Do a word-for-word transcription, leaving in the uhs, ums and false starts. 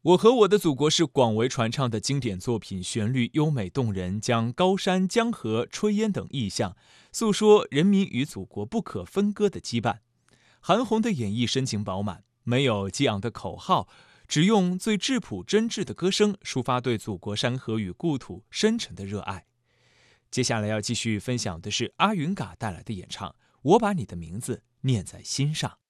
我和我的祖国是广为传唱的经典作品，旋律优美动人，将高山、江河、炊烟等意象诉说人民与祖国不可分割的羁绊。韩红的演绎深情饱满，没有激昂的口号，只用最质朴真挚的歌声抒发对祖国山河与故土深沉的热爱。接下来要继续分享的是阿云嘎带来的演唱《我把你的名字念在心上》。